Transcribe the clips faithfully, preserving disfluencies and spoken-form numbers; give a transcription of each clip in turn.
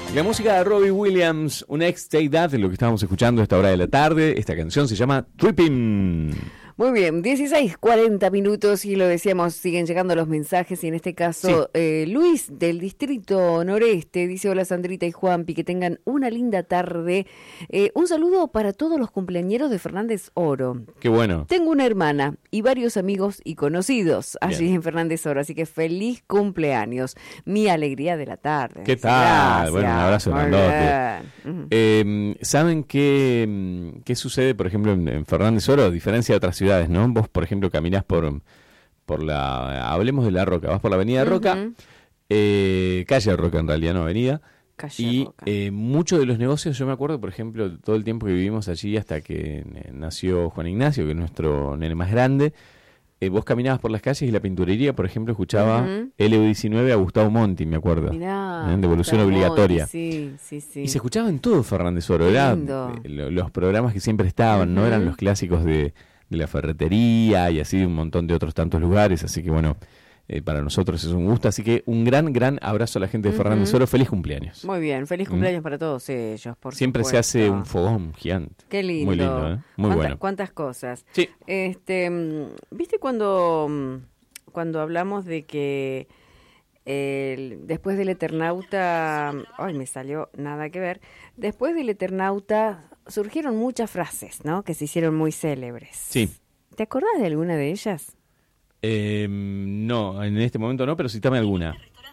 La música de Robbie Williams, un ex Take That, de lo que estábamos escuchando a esta hora de la tarde. Esta canción se llama Tripping. Muy bien, dieciséis cuarenta minutos y lo decíamos, siguen llegando los mensajes y en este caso sí. eh, Luis del Distrito Noreste dice: hola Sandrita y Juanpi, que tengan una linda tarde. Eh, un saludo para todos los cumpleañeros de Fernández Oro. Qué bueno. Tengo una hermana y varios amigos y conocidos allí Bien. en Fernández Oro, así que feliz cumpleaños. Mi alegría de la tarde. ¿Qué tal? Gracias. Bueno, un abrazo Muy grandote. bien. Eh, ¿Saben qué, qué sucede, por ejemplo, en, en Fernández Oro, a diferencia de otras ciudades, ¿no? Vos, por ejemplo, caminás por, por la... Hablemos de La Roca. Vas por la avenida Roca, uh-huh. eh, calle Roca en realidad, no avenida. Calle y Roca. Eh, muchos de los negocios, yo me acuerdo, por ejemplo, todo el tiempo que vivimos allí hasta que nació Juan Ignacio, que es nuestro nene más grande. Eh, vos caminabas por las calles y la pinturería, por ejemplo, escuchaba uh-huh. L U diecinueve a Gustavo Monti, me acuerdo. Mirá, ¿eh? Devolución obligatoria. Monti, sí, sí, sí. Y se escuchaba en todo Fernández Oro. Era, eh, los programas que siempre estaban, uh-huh. no eran los clásicos de, de la ferretería y así un montón de otros tantos lugares. Así que bueno, eh, para nosotros es un gusto. Así que un gran, gran abrazo a la gente de uh-huh. Fernández Oro. Feliz cumpleaños. Muy bien, feliz cumpleaños ¿Mm? para todos ellos, por Siempre supuesto. se hace un fogón gigante. Qué lindo. Muy lindo, ¿eh? Muy ¿Cuánta, bueno. Cuántas cosas. Sí. Este, ¿viste cuando, cuando hablamos de que el, después del Eternauta, ay, me salió nada que ver, después del Eternauta surgieron muchas frases, ¿no? Que se hicieron muy célebres. Sí. ¿Te acordás de alguna de ellas? Eh, no, en este momento no, pero cítame alguna.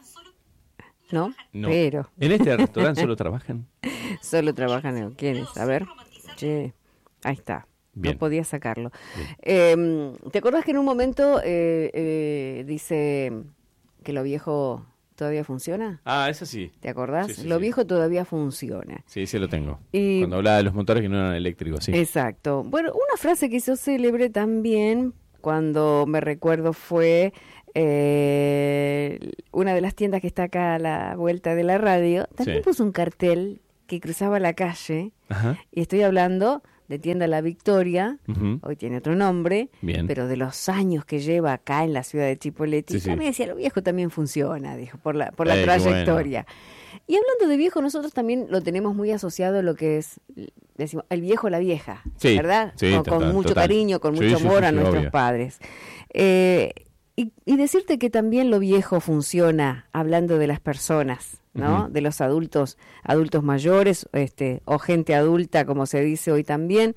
¿No? No. Pero. ¿En este restaurante solo trabajan? Solo trabajan en ¿quiénes? A ver. Che, ahí está. Bien. No podía sacarlo. Eh, ¿Te acordás que en un momento eh, eh, dice que lo viejo todavía funciona? Ah, eso sí. ¿Te acordás? Sí, sí, lo sí. viejo todavía funciona. Sí, sí lo tengo. Y, Cuando hablaba de los motores que no eran eléctricos, sí. Exacto. Bueno, una frase que hizo célebre también, cuando me recuerdo, fue eh, una de las tiendas que está acá a la vuelta de la radio, también Sí. puso un cartel que cruzaba la calle, Ajá. y estoy hablando de Tienda La Victoria, Uh-huh. hoy tiene otro nombre, Bien. pero de los años que lleva acá en la ciudad de Chipoleti, Sí, sí. también decía, lo viejo también funciona, dijo, por la, por la Eh, qué trayectoria. Y hablando de viejo, nosotros también lo tenemos muy asociado a lo que es, decimos, el viejo, la vieja, Sí, ¿verdad? sí, con, total, con mucho total. cariño, con Sí, mucho sí, amor sí, a sí, nuestros obvio. padres. Eh, y, y decirte que también lo viejo funciona hablando de las personas, ¿no? Ujú. De los adultos, adultos mayores, este, o gente adulta, como se dice hoy también.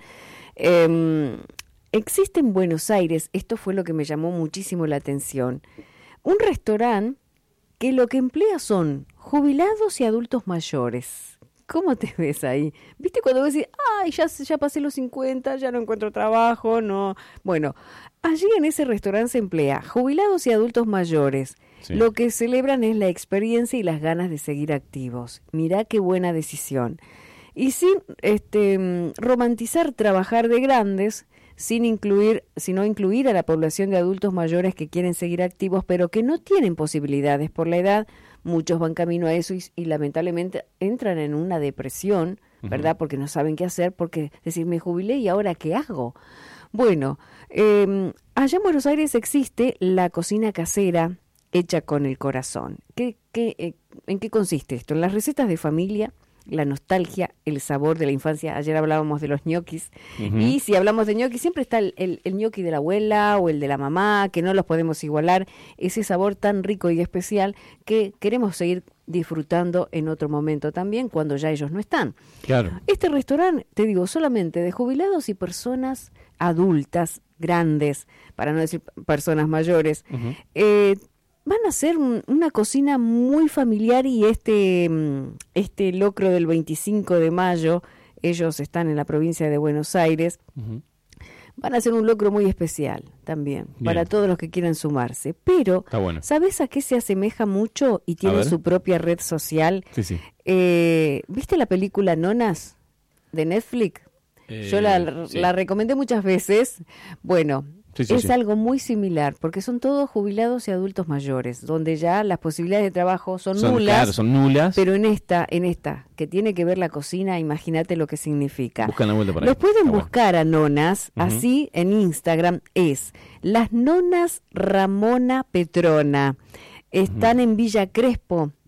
Eh, existe en Buenos Aires, esto fue lo que me llamó muchísimo la atención, un restaurante que lo que emplea son jubilados y adultos mayores. ¿Cómo te ves ahí? ¿Viste cuando vos decís, ay, ya, ya pasé los cincuenta, ya no encuentro trabajo, no? Bueno, allí en ese restaurante se emplea jubilados y adultos mayores. Sí. Lo que celebran es la experiencia y las ganas de seguir activos. Mirá qué buena decisión. Y sin este, romantizar trabajar de grandes, sin incluir, sino incluir a la población de adultos mayores que quieren seguir activos, pero que no tienen posibilidades por la edad. Muchos van camino a eso y, y lamentablemente entran en una depresión, ¿verdad? Uh-huh. Porque no saben qué hacer, porque decir, me jubilé y ahora ¿qué hago? Bueno, eh, allá en Buenos Aires existe la cocina casera hecha con el corazón. ¿Qué, qué, eh, ¿En qué consiste esto? En las recetas de familia, la nostalgia, el sabor de la infancia. Ayer hablábamos de los ñoquis, uh-huh. y si hablamos de ñoquis, siempre está el, el, el ñoqui de la abuela o el de la mamá, que no los podemos igualar, ese sabor tan rico y especial que queremos seguir disfrutando en otro momento también, cuando ya ellos no están. Claro. Este restaurante, te digo, solamente de jubilados y personas adultas, grandes, para no decir personas mayores, uh-huh. eh, van a hacer un, una cocina muy familiar, y este, este locro del veinticinco de mayo, ellos están en la provincia de Buenos Aires, uh-huh. van a hacer un locro muy especial también, bien, para todos los que quieran sumarse. Pero, bueno. ¿sabés a qué se asemeja mucho y tiene su propia red social? Sí, sí. Eh, ¿Viste la película Nonas de Netflix? Eh, Yo la, sí. la recomendé muchas veces. Bueno, sí, sí, es sí. algo muy similar, porque son todos jubilados y adultos mayores, donde ya las posibilidades de trabajo son, son nulas. Claro, son nulas. Pero en esta, en esta, que tiene que ver la cocina, imagínate lo que significa. Buscan la vuelta para Los ahí. pueden Está buscar bueno. a Nonas, uh-huh. así en Instagram es Las Nonas Ramona Petrona. Están uh-huh. en Villa Crespo,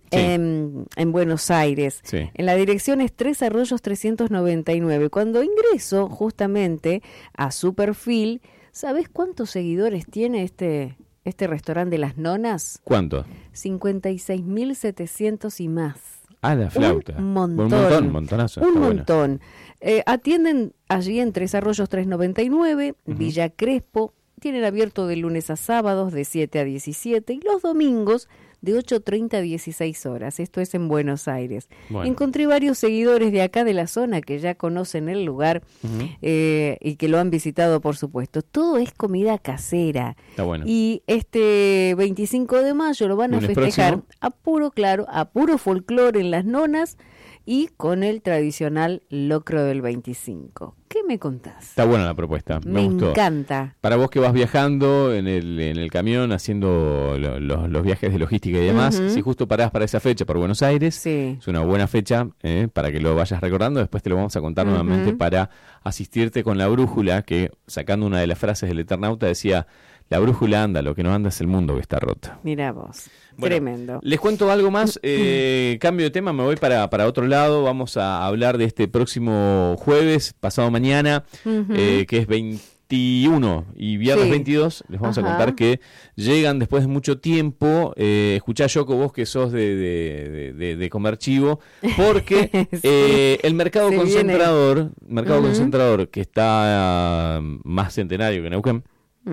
sí. en, en Buenos Aires. Sí. En la dirección es Tres Arroyos trescientos noventa y nueve. Cuando ingreso justamente a su perfil, ¿sabés cuántos seguidores tiene este, este restaurante de las nonas? ¿Cuánto? cincuenta y seis mil setecientos y más. Ah, la flauta. Un montón. Un montón, montonazo. Un está montón. Bueno. Eh, atienden allí en Tres Arroyos trescientos noventa y nueve, Uh-huh. Villa Crespo. Tienen abierto de lunes a sábados de siete a diecisiete y los domingos de ocho treinta a dieciséis horas. Esto es en Buenos Aires. Bueno. Encontré varios seguidores de acá de la zona que ya conocen el lugar Uh-huh. eh, y que lo han visitado, por supuesto. Todo es comida casera. Está bueno. Y este veinticinco de mayo lo van a Lunes festejar próximo. a puro, claro, a puro folclore en las nonas y con el tradicional locro del veinticinco. ¿Qué me contás? Está buena la propuesta. Me, Me gustó. encanta. Para vos que vas viajando en el, en el camión, haciendo lo- lo- los viajes de logística y demás, Ujú. si justo parás para esa fecha por Buenos Aires, Sí. es una buena fecha eh, para que lo vayas recordando. Después te lo vamos a contar Ujú. nuevamente para asistirte con la brújula, que sacando una de las frases del Eternauta decía, la brújula anda, lo que no anda es el mundo que está roto. Mira vos. Bueno, Tremendo. Les cuento algo más, eh, cambio de tema, me voy para, para otro lado, vamos a hablar de este próximo jueves, pasado mañana, Ujú. eh, que es veintiuno y viernes Sí. veintidós, les vamos Ajá. a contar que llegan después de mucho tiempo, eh, escuchá Yoko, vos que sos de, de, de, de- de comer chivo, porque Sí. eh, el mercado Se concentrador, mercado Ujú. concentrador que está ah, más centenario que Neuquén,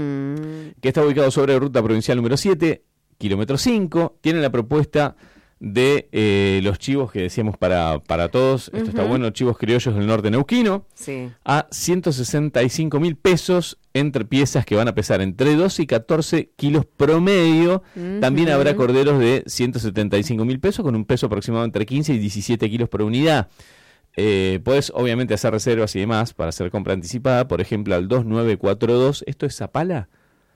Mm. que está ubicado sobre ruta provincial número siete, kilómetro cinco, tiene la propuesta de eh, los chivos que decíamos para, para todos, esto Ujú. está bueno, chivos criollos del norte neuquino, Sí. a ciento sesenta y cinco mil pesos entre piezas que van a pesar entre doce y catorce kilos promedio. También Ujú. habrá corderos de ciento setenta y cinco mil pesos con un peso aproximado entre quince y diecisiete kilos por unidad. Eh, puedes obviamente hacer reservas y demás para hacer compra anticipada, por ejemplo al dos nueve cuatro dos, ¿esto es Zapala?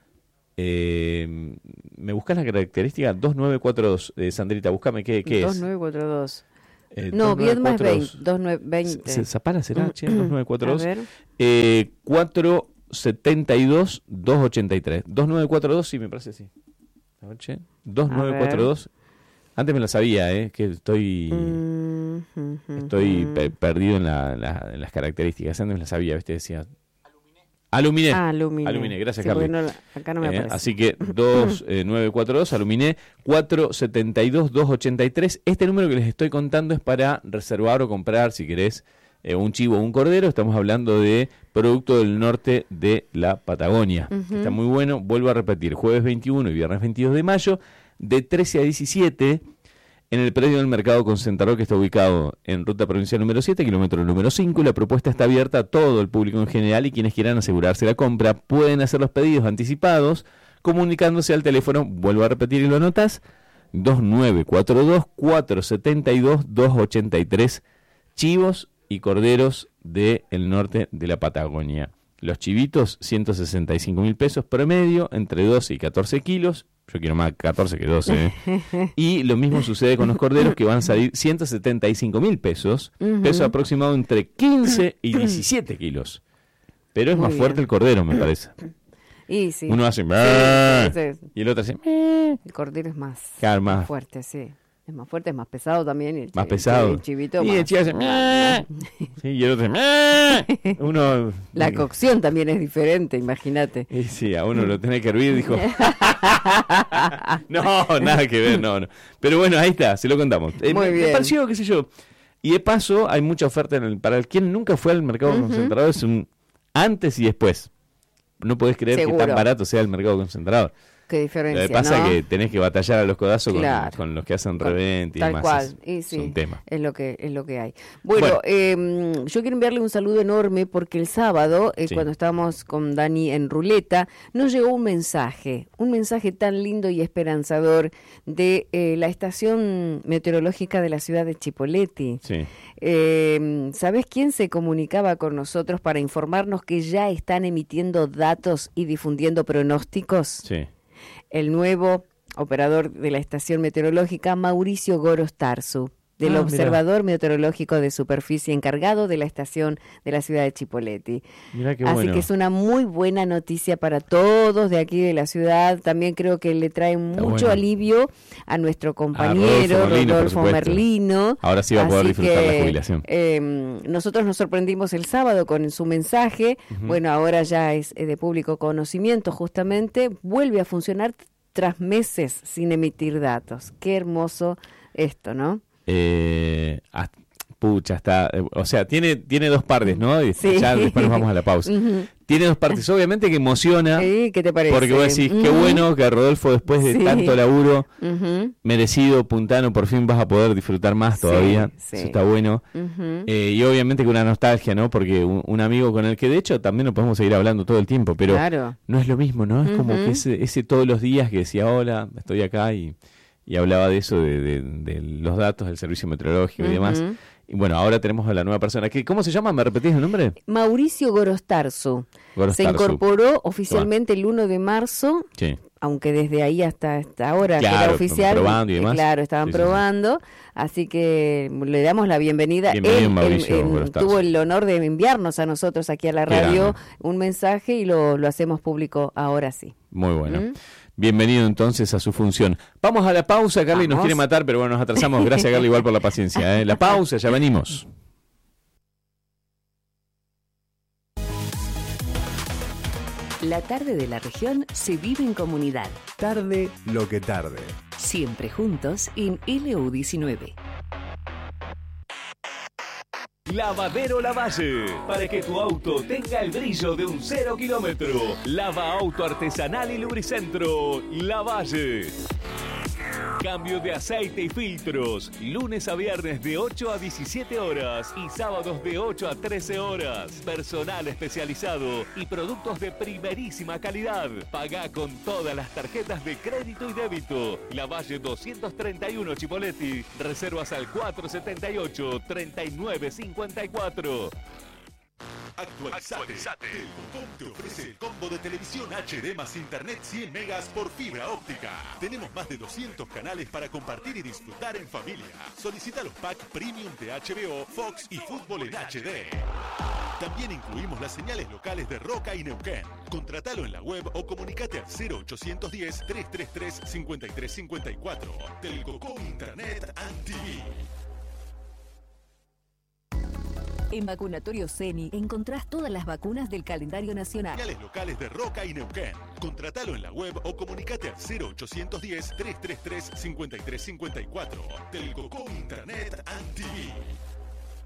Eh, ¿Me buscas la característica? dos nueve cuatro dos, eh, Sandrita, búscame qué, qué dos es. nueve cuatro dos. Eh, No, Viedma es veinte. dos nueve cuatro dos. dos nueve veinte. ¿Se- ¿Zapala será? Che, dos nueve cuatro dos. A ver. Eh, cuatro setenta y dos, doscientos ochenta y tres. dos nueve cuatro dos, sí, me parece así. A ver, che. dos nueve cuatro dos. Antes me lo sabía, eh, que estoy Mm, mm, mm, estoy mm. pe- perdido en, la, la- en las características. Antes me lo sabía, ¿viste? Decía. Aluminé. Ah, Aluminé. Aluminé, gracias, Sí, Carly. porque no la- acá no me Eh, aparece. así que dos nueve cuatro dos, Aluminé, cuatro setenta y dos, doscientos ochenta y tres. Este número que les estoy contando es para reservar o comprar, si querés, eh, un chivo o un cordero. Estamos hablando de producto del norte de la Patagonia. Ujú. Que está muy bueno. Vuelvo a repetir, jueves veintiuno y viernes veintidós de mayo, de trece a diecisiete, en el predio del Mercado Concentrador, que está ubicado en ruta provincial número siete, kilómetro número cinco. Y la propuesta está abierta a todo el público en general, y quienes quieran asegurarse la compra pueden hacer los pedidos anticipados comunicándose al teléfono, vuelvo a repetir y lo anotas, dos nueve cuatro dos, cuatro setenta y dos, doscientos ochenta y tres, chivos y corderos del norte de la Patagonia. Los chivitos, ciento sesenta y cinco mil pesos promedio, entre doce y catorce kilos. Yo quiero más catorce que doce. ¿eh? Y lo mismo sucede con los corderos, que van a salir ciento setenta y cinco mil pesos, Ujú. peso aproximado entre quince y diecisiete kilos. Pero es Muy más fuerte bien. el cordero, me parece. Y sí. Uno hace... Sí, sí, sí. Y el otro hace... El cordero es más, Claro, más más- fuerte, sí. Es más fuerte, es más pesado también. y el Más chi- pesado. El chivito Y más. el chivo hace... Sí, y el otro hace... Uno... La cocción también es diferente, imagínate. Y sí, a uno lo tenés que hervir, dijo. No, nada que ver, no, no. Pero bueno, ahí está, se lo contamos. Eh, Muy me, me bien. pareció, qué sé yo. Y de paso, hay mucha oferta en el, para el quien nunca fue al mercado Ujú. concentrador, es un antes y después. No podés creer que Seguro. tan barato sea el mercado concentrador. Qué Lo diferencia, que pasa ¿no? es que tenés que batallar a los codazos con- Claro. con, los que hacen Con- reventa y Tal demás. cual, Es, y es sí, un tema. es lo que es lo que hay. Bueno, Bueno. eh, yo quiero enviarle un saludo enorme porque el sábado, eh, Sí. cuando estábamos con Dani en Ruleta, nos llegó un mensaje, un mensaje tan lindo y esperanzador de eh, la estación meteorológica de la ciudad de Chipoleti. Sí. Eh, ¿Sabés quién se comunicaba con nosotros para informarnos que ya están emitiendo datos y difundiendo pronósticos? Sí. El nuevo operador de la estación meteorológica, Mauricio Goros Tarsu. del ah, observador mirá. meteorológico de superficie encargado de la estación de la ciudad de Chipoleti. Mirá qué Así bueno. que es una muy buena noticia para todos de aquí de la ciudad. También creo que le trae mucho bueno. alivio a nuestro compañero a Rodolfo Merlino, Rodolfo Merlino. Ahora sí va a poder Así disfrutar que, la jubilación. Eh, nosotros nos sorprendimos el sábado con su mensaje. Uh-huh. Bueno, ahora ya es de público conocimiento, justamente. Vuelve a funcionar tras meses sin emitir datos. Qué hermoso esto, ¿no? Eh, hasta, pucha, está, o sea, tiene tiene dos partes, ¿no? Y sí. Ya después nos vamos a la pausa. Uh-huh. Tiene dos partes, obviamente que emociona. Sí, ¿qué te parece? Porque vos decís, uh-huh. qué bueno que Rodolfo, después de sí. tanto laburo, uh-huh. merecido, puntano, por fin vas a poder disfrutar más todavía. Sí, sí. Eso está bueno. Uh-huh. Eh, y obviamente que una nostalgia, ¿no? Porque un, un amigo con el que de hecho también nos podemos seguir hablando todo el tiempo, pero claro. no es lo mismo, ¿no? Es uh-huh. como que ese, ese todos los días que decía, hola, estoy acá y, y hablaba de eso, de, de, de los datos del servicio meteorológico uh-huh. y demás. Y bueno, ahora tenemos a la nueva persona. ¿Qué, ¿Cómo se llama? ¿Me repetís el nombre? Mauricio Gorostarzu. Gorostarzu. Se incorporó oficialmente el uno de marzo, sí. aunque desde ahí hasta, hasta ahora claro, que era oficial. Probando y demás. Claro, estaban sí, probando. Sí, sí. Así que le damos la bienvenida. Bienvenido, él, Mauricio él, él tuvo el honor de enviarnos a nosotros aquí a la radio un mensaje y lo, lo hacemos público ahora sí. Muy bueno. ¿Mm? Bienvenido entonces a su función. Vamos a la pausa, Carly nos quiere matar, pero bueno, nos atrasamos. Gracias, Carly, igual por la paciencia. ¿eh? La pausa, ya venimos. La tarde de la región se vive en comunidad. Tarde lo que tarde. Siempre juntos en L U diecinueve. Lavadero Lavalle, para que tu auto tenga el brillo de un cero kilómetro. Lava auto artesanal y lubricentro Lavalle. Cambio de aceite y filtros, lunes a viernes de ocho a diecisiete horas y sábados de ocho a trece horas. Personal especializado y productos de primerísima calidad. Pagá con todas las tarjetas de crédito y débito. Lavalle doscientos treinta y uno Chipoleti. Reservas al cuatro setenta y ocho, treinta y nueve cincuenta y cuatro. Actualizate. Actualizate. Telcom te ofrece el combo de televisión H D más internet cien megas por fibra óptica. Tenemos más de doscientos canales para compartir y disfrutar en familia. Solicita los packs premium de H B O, Fox y Fútbol en H D. También incluimos las señales locales de Roca y Neuquén. Contratalo en la web o comunicate al cero ochocientos diez, trescientos treinta y tres, cincuenta y tres cincuenta y cuatro. Telcom Internet and T V. En Vacunatorio Ceni encontrás todas las vacunas del calendario nacional. Señales locales de Roca y Neuquén. Contratalo en la web o comunicate al cero ochocientos diez, trescientos treinta y tres, cincuenta y tres cincuenta y cuatro. Telcom Internet and T V.